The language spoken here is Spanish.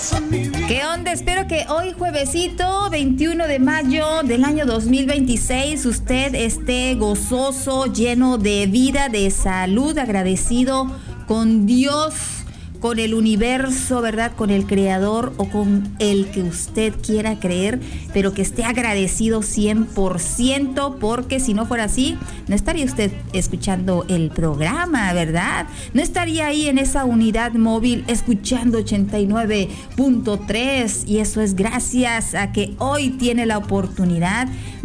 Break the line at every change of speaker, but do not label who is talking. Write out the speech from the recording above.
¿Qué onda? Espero que hoy juevesito 21 de mayo del año 2026 usted esté gozoso, lleno de vida, de salud, agradecido con Dios, con el universo, ¿verdad? Con el creador o con el que usted quiera creer, pero que esté agradecido 100%, porque si no fuera así, no estaría usted escuchando el programa, ¿verdad? No estaría ahí en esa unidad móvil escuchando 89.3, y eso es gracias a que hoy tiene la oportunidad